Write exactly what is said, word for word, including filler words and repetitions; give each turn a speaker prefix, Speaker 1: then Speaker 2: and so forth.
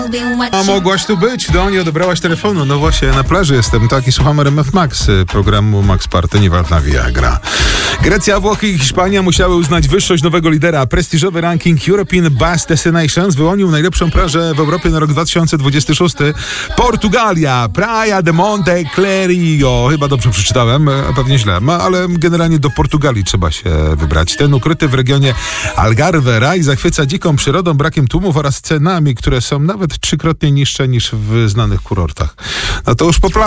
Speaker 1: A mogłaś tu być? No, nie odebrałaś telefonu. No właśnie, na plaży jestem, tak, i słucham R M F Max, programu Max Party, nieważna Viagra. Grecja, Włochy i Hiszpania musiały uznać wyższość nowego lidera. Prestiżowy ranking European Best Destinations wyłonił najlepszą plażę w Europie na rok dwa tysiące dwudziesty szósty. Portugalia, Praia de Monte Clerio. Chyba dobrze przeczytałem, pewnie źle, ale generalnie do Portugalii trzeba się wybrać. Ten ukryty w regionie Algarve raj zachwyca dziką przyrodą, brakiem tłumów oraz cenami, które są nawet trzykrotnie niższe niż w znanych kurortach. No to już po plaży.